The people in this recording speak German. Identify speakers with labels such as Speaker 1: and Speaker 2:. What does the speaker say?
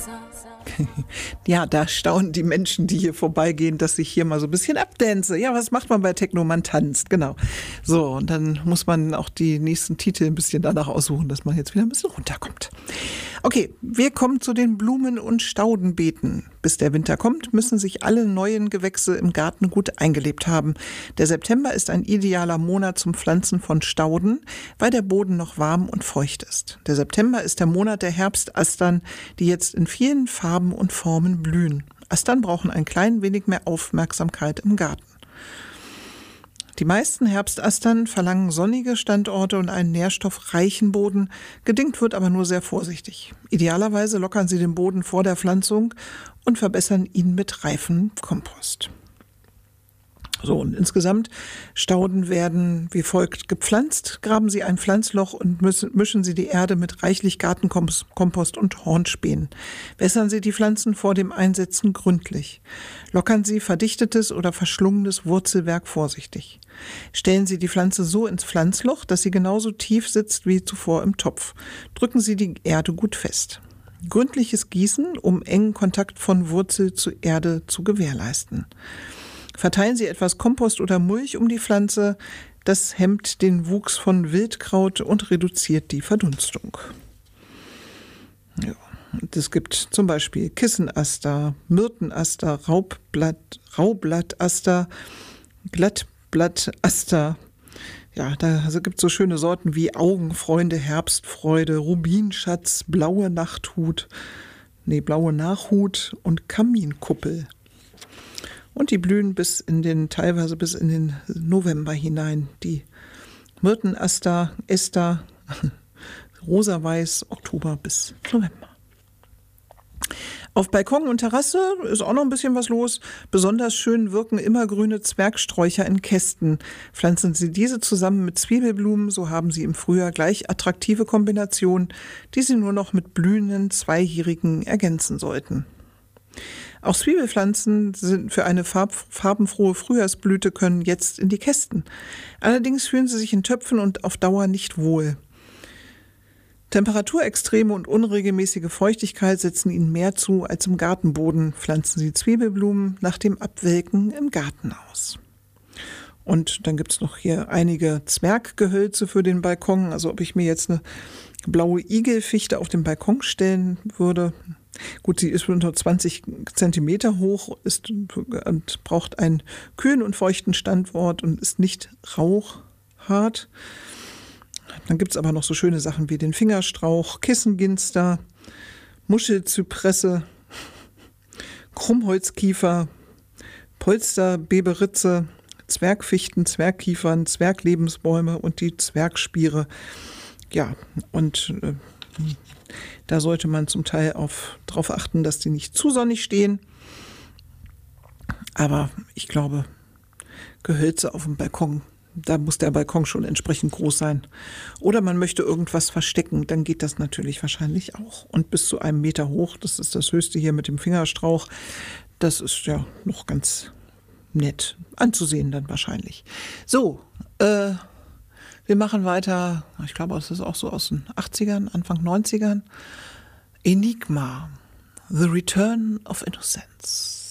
Speaker 1: Ja, da staunen die Menschen, die hier vorbeigehen, dass ich hier mal so ein bisschen abdance. Ja, was macht man bei Techno? Man tanzt, genau. So, und dann muss man auch die nächsten Titel ein bisschen danach aussuchen, dass man jetzt wieder ein bisschen runterkommt. Okay, wir kommen zu den Blumen- und Staudenbeeten. Bis der Winter kommt, müssen sich alle neuen Gewächse im Garten gut eingelebt haben. Der September ist ein idealer Monat zum Pflanzen von Stauden, weil der Boden noch warm und feucht ist. Der September ist der Monat der Herbstastern, die jetzt in vielen Farben und Formen blühen. Astern brauchen ein klein wenig mehr Aufmerksamkeit im Garten. Die meisten Herbstastern verlangen sonnige Standorte und einen nährstoffreichen Boden. Gedüngt wird aber nur sehr vorsichtig. Idealerweise lockern Sie den Boden vor der Pflanzung und verbessern ihn mit reifem Kompost. So, und insgesamt Stauden werden wie folgt gepflanzt. Graben Sie ein Pflanzloch und mischen Sie die Erde mit reichlich Gartenkompost und Hornspänen. Wässern Sie die Pflanzen vor dem Einsetzen gründlich. Lockern Sie verdichtetes oder verschlungenes Wurzelwerk vorsichtig. Stellen Sie die Pflanze so ins Pflanzloch, dass sie genauso tief sitzt wie zuvor im Topf. Drücken Sie die Erde gut fest. Gründliches Gießen, um engen Kontakt von Wurzel zu Erde zu gewährleisten. Verteilen Sie etwas Kompost oder Mulch um die Pflanze. Das hemmt den Wuchs von Wildkraut und reduziert die Verdunstung. Ja, es gibt zum Beispiel Kissenaster, Myrtenaster, Raublattaster, Glattblattaster. Ja, da gibt es so schöne Sorten wie Augenfreunde, Herbstfreude, Rubinschatz, blaue Nachthut und Kaminkuppel. Und die blühen teilweise bis in den November hinein. Die Myrtenaster, Ester, Rosaweiß, Oktober bis November. Auf Balkon und Terrasse ist auch noch ein bisschen was los. Besonders schön wirken immergrüne Zwergsträucher in Kästen. Pflanzen Sie diese zusammen mit Zwiebelblumen, so haben Sie im Frühjahr gleich attraktive Kombinationen, die Sie nur noch mit blühenden Zweijährigen ergänzen sollten. Auch Zwiebelpflanzen sind für eine farbenfrohe Frühjahrsblüte können jetzt in die Kästen. Allerdings fühlen sie sich in Töpfen und auf Dauer nicht wohl. Temperaturextreme und unregelmäßige Feuchtigkeit setzen ihnen mehr zu als im Gartenboden. Pflanzen Sie Zwiebelblumen nach dem Abwelken im Garten aus. Und dann gibt es noch hier einige Zwerggehölze für den Balkon. Also ob ich mir jetzt eine blaue Igelfichte auf den Balkon stellen würde. Gut, sie ist nur 20 Zentimeter hoch, und braucht einen kühlen und feuchten Standort und ist nicht rauchhart. Dann gibt es aber noch so schöne Sachen wie den Fingerstrauch, Kissenginster, Muschelzypresse, Krummholzkiefer, Polsterbeberitze, Zwergfichten, Zwergkiefern, Zwerglebensbäume und die Zwergspiere. Ja, und da sollte man zum Teil darauf achten, dass die nicht zu sonnig stehen. Aber ich glaube, Gehölze auf dem Balkon, da muss der Balkon schon entsprechend groß sein. Oder man möchte irgendwas verstecken, dann geht das natürlich wahrscheinlich auch. Und bis zu 1 Meter hoch, das ist das höchste hier mit dem Fingerstrauch, das ist ja noch ganz nett anzusehen dann wahrscheinlich. So, wir machen weiter, ich glaube, es ist auch so aus den 80ern, Anfang 90ern. Enigma, The Return of Innocence.